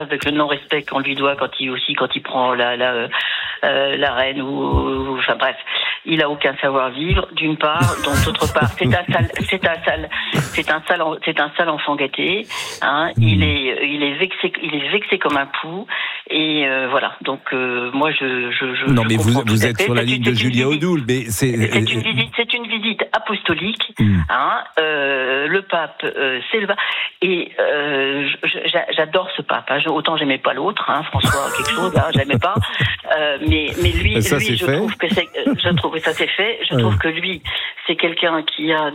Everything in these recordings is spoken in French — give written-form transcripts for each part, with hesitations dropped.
avec le non-respect qu'on lui doit quand il prend la reine ou enfin bref, il a aucun savoir-vivre d'une part, donc d'autre part, c'est un sale enfant gâté, hein, il est vexé comme un pou et voilà. Donc moi je non mais vous êtes sur la ligne de Julien Audoul, mais c'est une visite apostolique, hein, le pape c'est le pape et j'adore ce pape, hein. Autant j'aimais pas l'autre, hein, François quelque chose, hein, j'aimais pas, mais lui je trouve que ça c'est fait. Je trouve que lui c'est quelqu'un qui a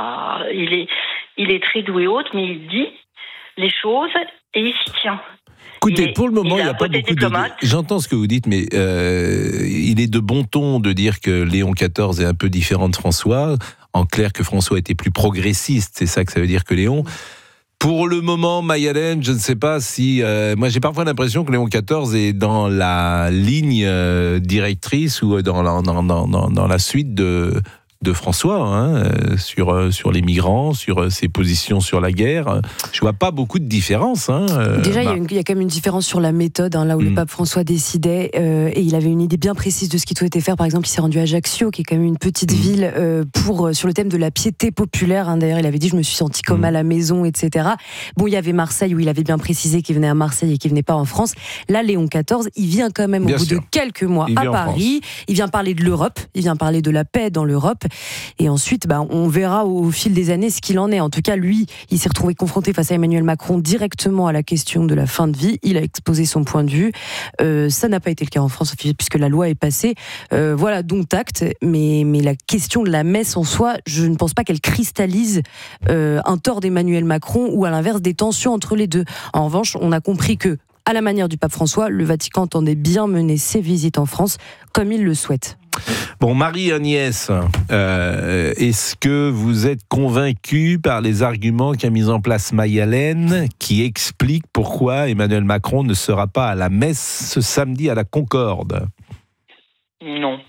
il est très doué haute, mais il dit les choses et il s'y tient. Écoutez, pour le moment, il n'y a pas beaucoup de... J'entends ce que vous dites, mais il est de bon ton de dire que Léon XIV est un peu différent de François. En clair, que François était plus progressiste, c'est ça que ça veut dire que Léon. Pour le moment, Maï-Hélène, je ne sais pas si... moi, j'ai parfois l'impression que Léon XIV est dans la ligne directrice ou dans la suite de François, hein, sur les migrants, sur ses positions sur la guerre. Je vois pas beaucoup de différence. Hein, déjà, il y a quand même une différence sur la méthode, hein, là où le pape François décidait, et il avait une idée bien précise de ce qu'il souhaitait faire. Par exemple, il s'est rendu à Ajaccio, qui est quand même une petite ville, sur le thème de la piété populaire. Hein. D'ailleurs, il avait dit « je me suis senti comme à la maison », etc. Bon, il y avait Marseille, où il avait bien précisé qu'il venait à Marseille et qu'il venait pas en France. Là, Léon XIV, il vient quand même au bout de quelques mois à Paris. Il vient parler de l'Europe, il vient parler de la paix dans l'Europe. Et ensuite, on verra au fil des années ce qu'il en est. En tout cas, lui, il s'est retrouvé confronté face à Emmanuel Macron directement à la question de la fin de vie. Il a exposé son point de vue. Ça n'a pas été le cas en France, puisque la loi est passée. Voilà, donc acte. Mais la question de la messe en soi, je ne pense pas qu'elle cristallise un tort d'Emmanuel Macron ou à l'inverse des tensions entre les deux. En revanche, on a compris que, à la manière du pape François, le Vatican entendait bien mener ses visites en France comme il le souhaite. Bon, Marie-Agnès, est-ce que vous êtes convaincue par les arguments qu'a mis en place Maï-Hélène, qui explique pourquoi Emmanuel Macron ne sera pas à la messe ce samedi à la Concorde ? Non.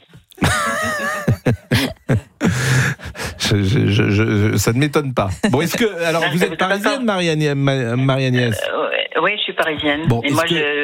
Ça ne m'étonne pas. Bon, est-ce que... Alors, vous êtes parisienne, Marie-Agnès ? Oui, je suis parisienne. Bon, et moi,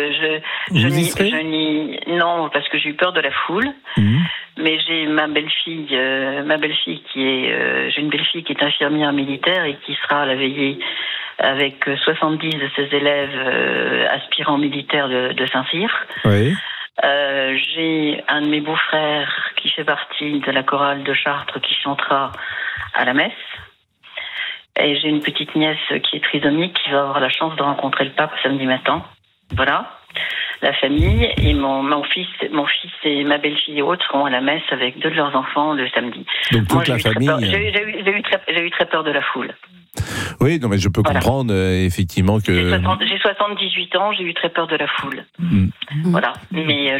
non, parce que j'ai eu peur de la foule. Mais j'ai ma belle-fille j'ai une belle-fille qui est infirmière militaire et qui sera à la veillée avec 70 de ses élèves aspirants militaires de Saint-Cyr. Oui. J'ai un de mes beaux-frères qui fait partie de la chorale de Chartres qui chantera à la messe. Et j'ai une petite nièce qui est trisomique qui va avoir la chance de rencontrer le pape samedi matin. Voilà. La famille et mon fils et ma belle-fille et autres seront à la messe avec deux de leurs enfants le samedi. Donc toute la famille. J'ai eu très peur de la foule. Oui, non, mais je peux comprendre effectivement que. J'ai 78 ans, j'ai eu très peur de la foule. Voilà. Mais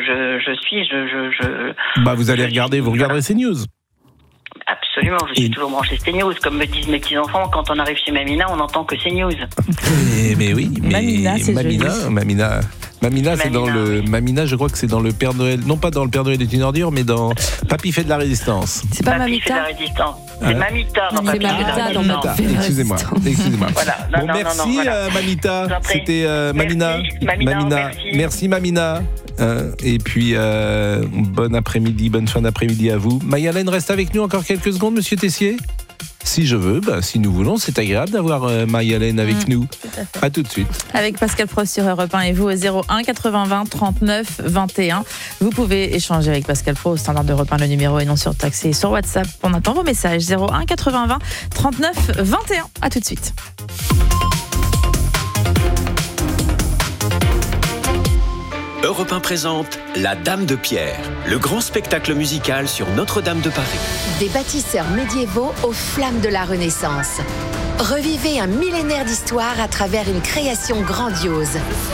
vous allez regarder, vous regarderez CNews. Absolument, je suis toujours branché CNews. Comme me disent mes petits-enfants, quand on arrive chez Mamina, on n'entend que CNews. Mais oui, Mamina, c'est Mamina, c'est dans le... Mamina, je crois que c'est dans le Père Noël... Non pas dans le Père Noël est une ordure, mais dans Papy fait de la résistance. C'est pas Papy Mamita fait de la résistance. C'est Mamita dans Papy fait de la résistance. Excusez-moi. Voilà. Merci Mamita. C'était Mamina. Merci Mamina. Et puis, bon après-midi, bonne fin d'après-midi à vous. Maï-Hélène reste avec nous encore quelques secondes, Monsieur Tessier ? Si je veux, si nous voulons, c'est agréable d'avoir Maï-Hélène avec nous. À tout de suite. Avec Pascal Pro sur Europe 1 et vous au 01 80 20 39 21. Vous pouvez échanger avec Pascal Pro au standard d'Europe 1, le numéro est non surtaxé sur WhatsApp. On attend vos messages 01 80 20 39 21. À tout de suite. Europe 1 présente La Dame de Pierre, le grand spectacle musical sur Notre-Dame de Paris. Des bâtisseurs médiévaux aux flammes de la Renaissance. Revivez un millénaire d'histoire à travers une création grandiose.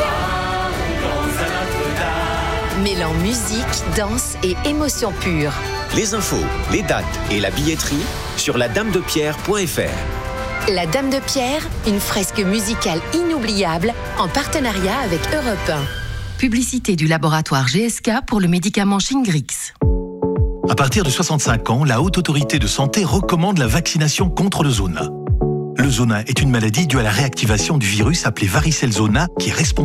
Mêlant musique, danse et émotion pure. Les infos, les dates et la billetterie sur ladamedepierre.fr. La Dame de Pierre, une fresque musicale inoubliable en partenariat avec Europe 1. Publicité du laboratoire GSK pour le médicament Shingrix. À partir de 65 ans, la Haute Autorité de Santé recommande la vaccination contre le zona. Le zona est une maladie due à la réactivation du virus appelé varicelle zona qui est responsable